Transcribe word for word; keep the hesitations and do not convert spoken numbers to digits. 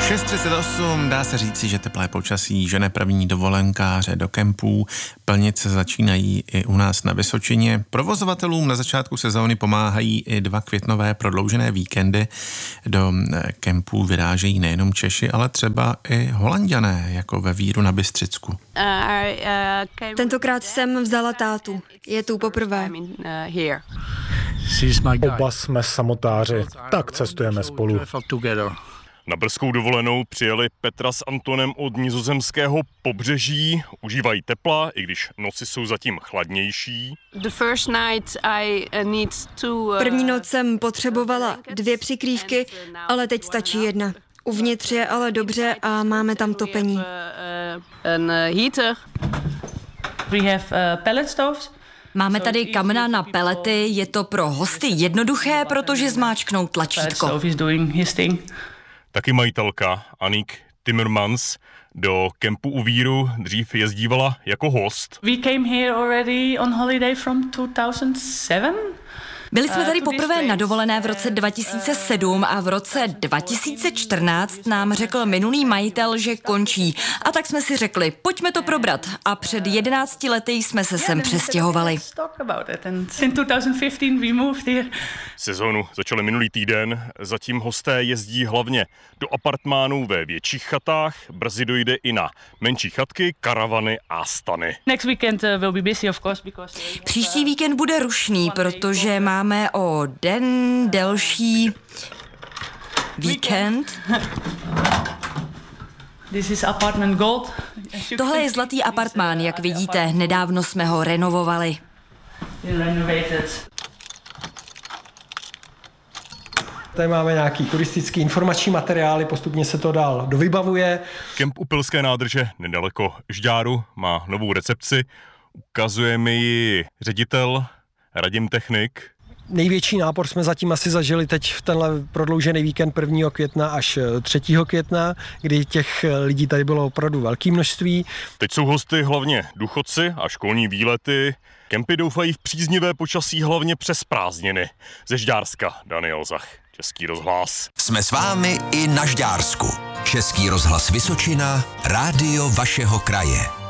šest třicet osm, dá se říci, že teplé počasí žene první dovolenkáře do kempů. Plnit se začínají i u nás na Vysočině. Provozovatelům na začátku sezóny pomáhají i dva květnové prodloužené víkendy. Do kempů vyrážejí nejenom Češi, ale třeba i Holanďané, jako ve Víru na Bystřicku. Tentokrát jsem vzala tátu. Je tu poprvé. Oba jsme samotáři, tak cestujeme spolu. Na brzkou dovolenou přijeli Petra s Antonem od nizozemského pobřeží. Užívají tepla, i když noci jsou zatím chladnější. První noc jsem potřebovala dvě přikrývky, ale teď stačí jedna. Uvnitř je ale dobře a máme tam topení. Máme tady kamna na pelety, je to pro hosty jednoduché, protože zmáčknou tlačítko. Taky majitelka Aník Timmermans do kempu u Víru dřív jezdívala jako host. We came here already on holiday from two thousand seven. Byli jsme tady poprvé na dovolené v roce dva tisíce sedm a v roce dva tisíce čtrnáct nám řekl minulý majitel, že končí. A tak jsme si řekli, pojďme to probrat. A před jedenácti lety jsme se sem přestěhovali. Sezónu začali minulý týden, zatím hosté jezdí hlavně do apartmánů ve větších chatách, brzy dojde i na menší chatky, karavany a stany. Příští víkend bude rušný, protože máme o den delší víkend. This is apartment gold. Tohle je zlatý apartmán, jak vidíte, nedávno jsme ho renovovali. Tady máme nějaký turistický informační materiály, postupně se to dál dovybavuje. Kemp u Pilské nádrže nedaleko Žďáru má novou recepci. Ukazuje mi ji ředitel Radim Technik. Největší nápor jsme zatím asi zažili teď v tenhle prodloužený víkend prvního května až třetího května, kdy těch lidí tady bylo opravdu velké množství. Teď jsou hosty hlavně důchodci a školní výlety. Kempy doufají v příznivé počasí hlavně přes prázdniny. Ze Žďárska Daniel Zach, Český rozhlas. Jsme s vámi i na Žďársku. Český rozhlas Vysočina, rádio vašeho kraje.